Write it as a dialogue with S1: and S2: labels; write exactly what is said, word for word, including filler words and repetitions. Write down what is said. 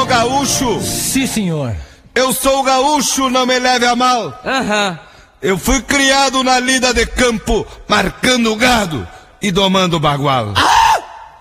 S1: gaúcho?
S2: Sim, senhor.
S1: Eu sou gaúcho, não me leve a mal.
S3: Aham. Uhum.
S1: Eu fui criado na lida de campo, marcando gado e domando bagual. Ah!